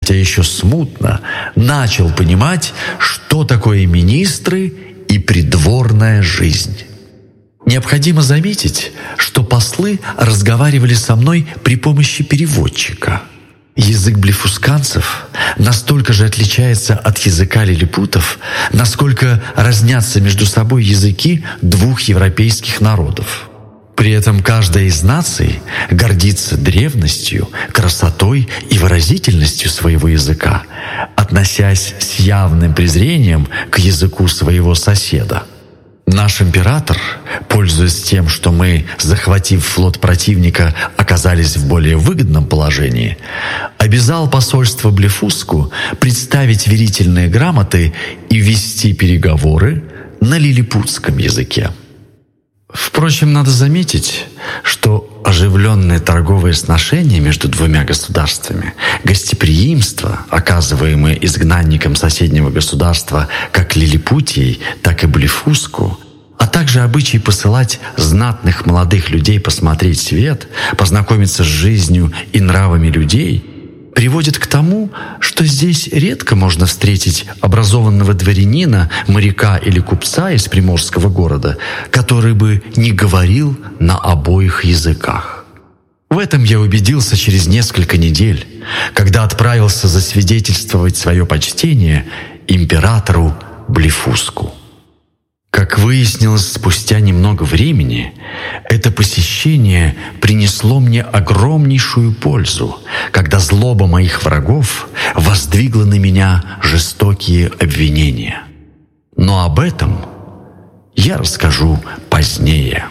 хотя еще смутно, начал понимать, что такое министры и придворная жизнь. Необходимо заметить, что послы разговаривали со мной при помощи переводчика. Язык блефусканцев настолько же отличается от языка лилипутов, насколько разнятся между собой языки двух европейских народов. При этом каждая из наций гордится древностью, красотой и выразительностью своего языка, относясь с явным презрением к языку своего соседа. Наш император, пользуясь тем, что мы, захватив флот противника, оказались в более выгодном положении, обязал посольство Блефуску представить верительные грамоты и вести переговоры на лилипутском языке. Впрочем, надо заметить, что оживленные торговые сношения между двумя государствами, гостеприимство, оказываемое изгнанникам соседнего государства как Лилипутией, так и Блефуску, а также обычай посылать знатных молодых людей посмотреть свет, познакомиться с жизнью и нравами людей, приводит к тому, что здесь редко можно встретить образованного дворянина, моряка или купца из приморского города, который бы не говорил на обоих языках. В этом я убедился через несколько недель, когда отправился засвидетельствовать свое почтение императору Блефуску. Как выяснилось спустя немного времени, это посещение принесло мне огромнейшую пользу, когда злоба моих врагов воздвигла на меня жестокие обвинения. Но об этом я расскажу позднее.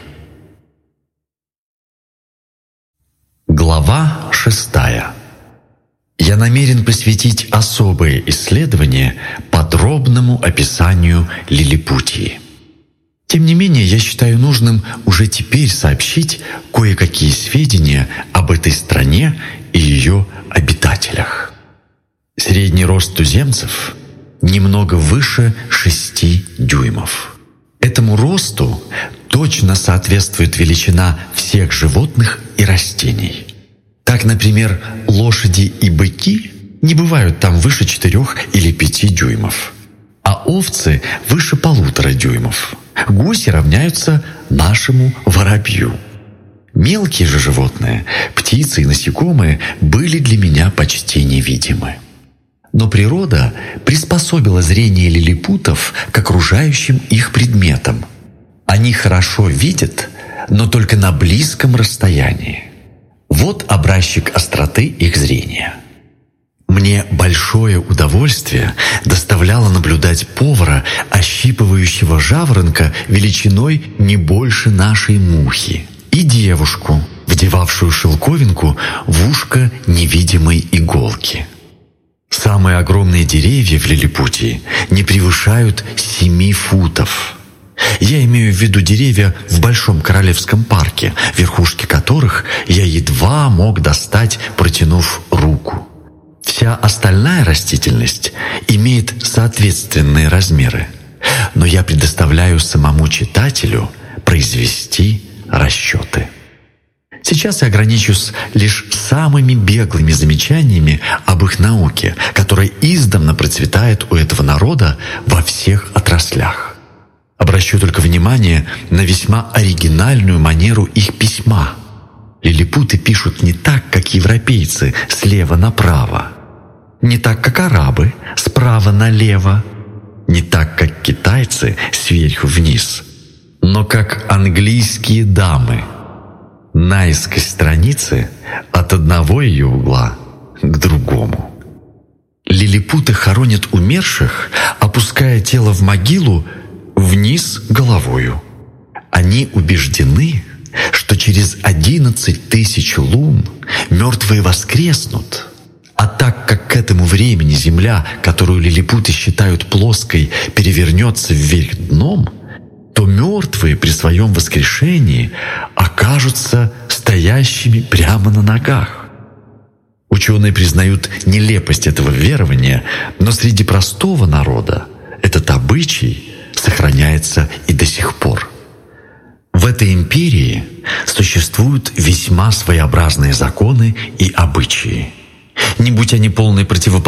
Глава 6. Я намерен посвятить особое исследование подробному описанию Лилипутии. Тем не менее, я считаю нужным уже теперь сообщить кое-какие сведения об этой стране и ее обитателях. Средний рост туземцев немного выше 6 дюймов. Этому росту точно соответствует величина всех животных и растений. Так, например, лошади и быки не бывают там выше 4 или 5 дюймов, а овцы выше 1,5 дюймов. Гуси равняются нашему воробью. Мелкие же животные, птицы и насекомые, были для меня почти невидимы. Но природа приспособила зрение лилипутов к окружающим их предметам. Они хорошо видят, но только на близком расстоянии. Вот образчик остроты их зрения. Мне большое удовольствие доставляло наблюдать повара, ощипывающего жаворонка величиной не больше нашей мухи, и девушку, вдевавшую шелковинку в ушко невидимой иголки. Самые огромные деревья в Лилипутии не превышают 7 футов. Я имею в виду деревья в Большом Королевском парке, верхушки которых я едва мог достать, протянув руку. Вся остальная растительность имеет соответственные размеры, но я предоставляю самому читателю произвести расчеты. Сейчас я ограничусь лишь самыми беглыми замечаниями об их науке, которая издавна процветает у этого народа во всех отраслях. Обращу только внимание на весьма оригинальную манеру их письма. Лилипуты пишут не так, как европейцы, слева направо, не так, как арабы, справа налево, не так, как китайцы, сверху вниз, но как английские дамы, наискось страницы от одного ее угла к другому. Лилипуты хоронят умерших, опуская тело в могилу вниз головою. Они убеждены, что через 11 тысяч лун мертвые воскреснут, а так как к этому времени земля, которую лилипуты считают плоской, перевернется вверх дном, то мертвые при своем воскрешении окажутся стоящими прямо на ногах. Ученые признают нелепость этого верования, но среди простого народа этот обычай сохраняется и до сих пор. В этой империи существуют весьма своеобразные законы и обычаи. Не будь они полной противоположностью